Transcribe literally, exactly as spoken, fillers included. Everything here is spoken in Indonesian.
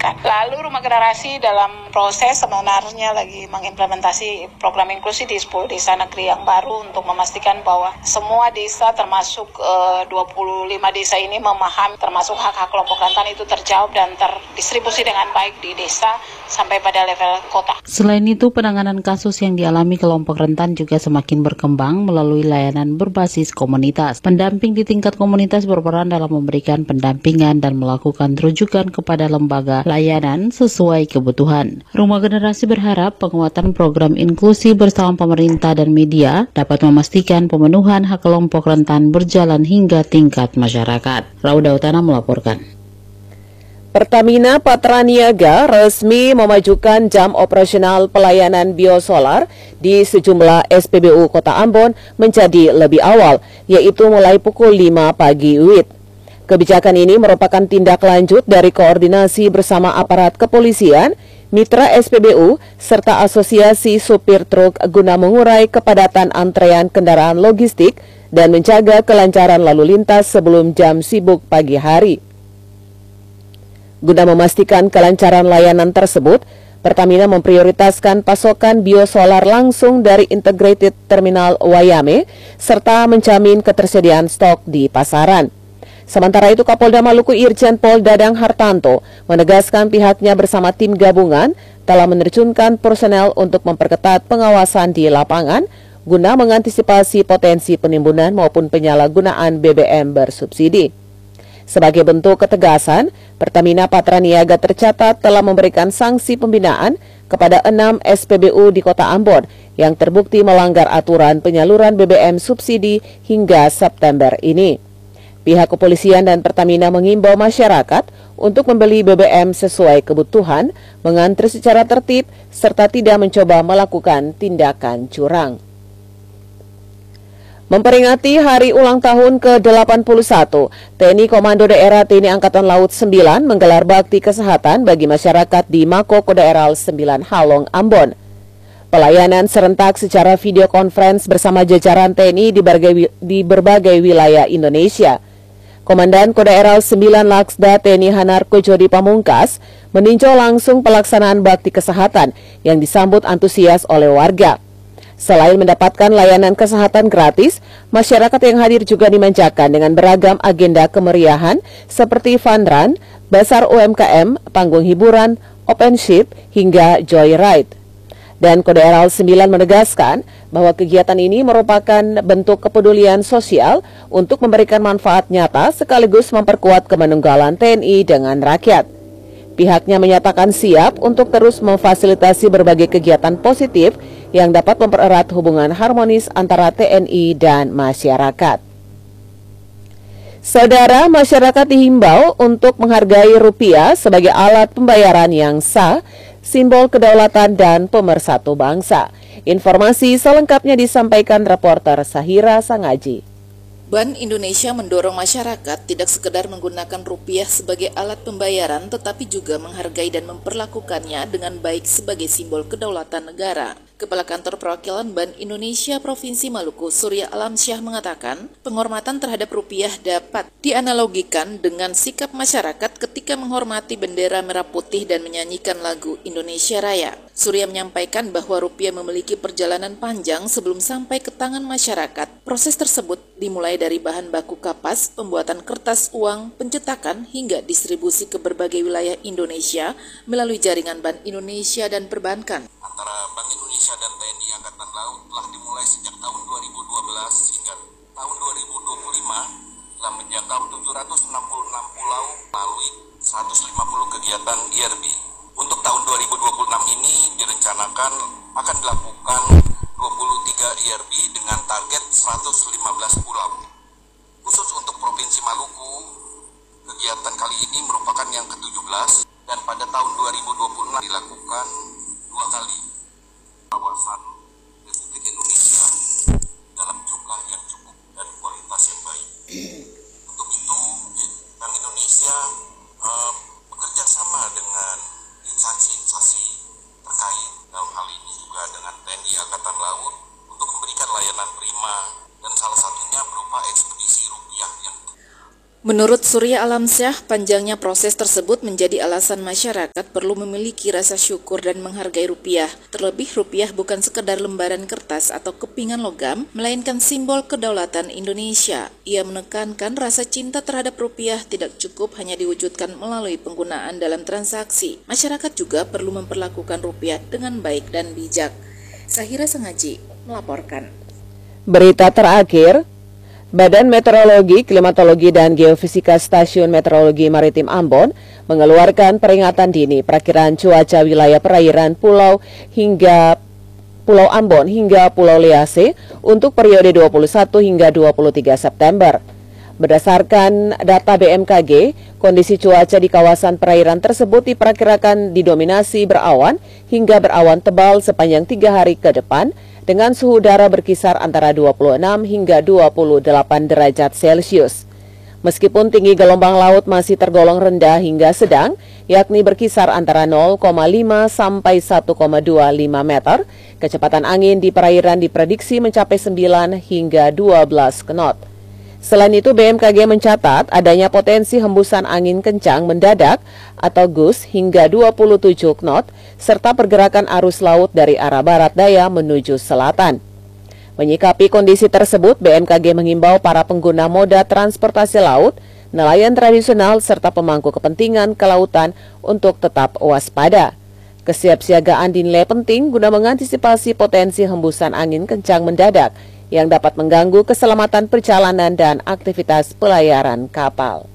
dilaksanakan. Lalu Rumah Generasi dalam proses sebenarnya lagi mengimplementasi program inklusi di sepuluh desa negeri yang baru untuk memastikan bahwa semua desa termasuk uh, dua puluh lima desa ini memahami termasuk hak-hak kelompok rentan itu terjawab dan terdistribusi dengan baik di desa sampai pada level kota. Selain itu, penanganan kasus yang dialami kelompok rentan juga semakin berkembang melalui layanan berbasis komunitas. Pendamping di tingkat komunitas berperan dalam memberikan pendampingan dan melakukan rujukan kepada lembaga layanan sesuai kebutuhan. Rumah Generasi berharap penguatan program inklusi bersama pemerintah dan media dapat memastikan pemenuhan hak kelompok rentan berjalan hingga tingkat masyarakat. Rauda Utana melaporkan. Pertamina Patraniaga resmi memajukan jam operasional pelayanan biosolar di sejumlah S P B U Kota Ambon menjadi lebih awal, yaitu mulai pukul lima pagi W I B. Kebijakan ini merupakan tindak lanjut dari koordinasi bersama aparat kepolisian, mitra S P B U, serta asosiasi supir truk guna mengurai kepadatan antrean kendaraan logistik dan menjaga kelancaran lalu lintas sebelum jam sibuk pagi hari. Guna memastikan kelancaran layanan tersebut, Pertamina memprioritaskan pasokan biosolar langsung dari Integrated Terminal Wayame serta menjamin ketersediaan stok di pasaran. Sementara itu, Kapolda Maluku Irjen Pol Dadang Hartanto menegaskan pihaknya bersama tim gabungan telah menerjunkan personel untuk memperketat pengawasan di lapangan guna mengantisipasi potensi penimbunan maupun penyalahgunaan B B M bersubsidi. Sebagai bentuk ketegasan, Pertamina Patraniaga tercatat telah memberikan sanksi pembinaan kepada enam S P B U di Kota Ambon yang terbukti melanggar aturan penyaluran B B M subsidi hingga September ini. Pihak kepolisian dan Pertamina mengimbau masyarakat untuk membeli B B M sesuai kebutuhan, mengantri secara tertib, serta tidak mencoba melakukan tindakan curang. Memperingati hari ulang tahun ke delapan puluh satu, T N I Komando Daerah T N I Angkatan Laut sembilan menggelar bakti kesehatan bagi masyarakat di Mako Kodaeral sembilan Halong, Ambon. Pelayanan serentak secara video conference bersama jajaran T N I di berbagai, di berbagai wilayah Indonesia. Komandan Kodaeral sembilan Laksda T N I Hanarko Jodi Pamungkas meninjau langsung pelaksanaan bakti kesehatan yang disambut antusias oleh warga. Selain mendapatkan layanan kesehatan gratis, masyarakat yang hadir juga dimanjakan dengan beragam agenda kemeriahan seperti fun run, basar U M K M, panggung hiburan, open ship, hingga joyride. Dan Kodaeral sembilan menegaskan bahwa kegiatan ini merupakan bentuk kepedulian sosial untuk memberikan manfaat nyata sekaligus memperkuat kemanunggalan T N I dengan rakyat. Pihaknya menyatakan siap untuk terus memfasilitasi berbagai kegiatan positif yang dapat mempererat hubungan harmonis antara T N I dan masyarakat. Saudara, masyarakat dihimbau untuk menghargai rupiah sebagai alat pembayaran yang sah, simbol kedaulatan dan pemersatu bangsa. Informasi selengkapnya disampaikan reporter Sahira Sangaji. Bank Indonesia mendorong masyarakat tidak sekedar menggunakan rupiah sebagai alat pembayaran, tetapi juga menghargai dan memperlakukannya dengan baik sebagai simbol kedaulatan negara. Kepala Kantor Perwakilan Bank Indonesia Provinsi Maluku, Surya Alamsyah mengatakan, penghormatan terhadap rupiah dapat dianalogikan dengan sikap masyarakat ketika menghormati bendera merah putih dan menyanyikan lagu Indonesia Raya. Surya menyampaikan bahwa rupiah memiliki perjalanan panjang sebelum sampai ke tangan masyarakat. Proses tersebut dimulai dari bahan baku kapas, pembuatan kertas uang, pencetakan, hingga distribusi ke berbagai wilayah Indonesia melalui jaringan Bank Indonesia dan perbankan. Antara Bank Indonesia dan T N I Angkatan Laut telah dimulai sejak tahun dua ribu dua belas hingga tahun dua ribu dua puluh lima telah menjangkau tujuh ratus enam puluh enam pulau melalui seratus lima puluh kegiatan I R B. Untuk tahun dua ribu dua puluh enam ini direncanakan akan dilakukan dua puluh tiga I R B dengan target seratus lima belas pulau. Khusus untuk Provinsi Maluku, kegiatan kali ini merupakan yang ke tujuh belas dan pada tahun dua ribu dua puluh enam dilakukan dua kali kawasan Republik Indonesia dalam jumlah yang cukup dan kualitas yang baik. Untuk itu, Bank Indonesia um, bekerja sama dengan instansi-instansi terkait, dalam hal ini juga dengan T N I Angkatan Laut, untuk memberikan layanan prima dan salah satunya berupa ekspedisi rupiah yang Menurut Surya Alamsyah, panjangnya proses tersebut menjadi alasan masyarakat perlu memiliki rasa syukur dan menghargai rupiah. Terlebih rupiah bukan sekedar lembaran kertas atau kepingan logam, melainkan simbol kedaulatan Indonesia. Ia menekankan rasa cinta terhadap rupiah tidak cukup hanya diwujudkan melalui penggunaan dalam transaksi. Masyarakat juga perlu memperlakukan rupiah dengan baik dan bijak. Zahira Sengaji melaporkan. Berita terakhir, Badan Meteorologi, Klimatologi, dan Geofisika Stasiun Meteorologi Maritim Ambon mengeluarkan peringatan dini perakiraan cuaca wilayah perairan Pulau hingga Pulau Ambon hingga Pulau Lease untuk periode dua puluh satu hingga dua puluh tiga September. Berdasarkan data B M K G, kondisi cuaca di kawasan perairan tersebut diperkirakan didominasi berawan hingga berawan tebal sepanjang tiga hari ke depan, dengan suhu udara berkisar antara dua puluh enam hingga dua puluh delapan derajat Celcius. Meskipun tinggi gelombang laut masih tergolong rendah hingga sedang, yakni berkisar antara nol koma lima sampai satu koma dua lima meter, kecepatan angin di perairan diprediksi mencapai sembilan hingga dua belas knot. Selain itu, B M K G mencatat adanya potensi hembusan angin kencang mendadak atau gust hingga dua puluh tujuh knot, serta pergerakan arus laut dari arah barat daya menuju selatan. Menyikapi kondisi tersebut, B M K G mengimbau para pengguna moda transportasi laut, nelayan tradisional, serta pemangku kepentingan kelautan untuk tetap waspada. Kesiapsiagaan dinilai penting guna mengantisipasi potensi hembusan angin kencang mendadak yang dapat mengganggu keselamatan perjalanan dan aktivitas pelayaran kapal.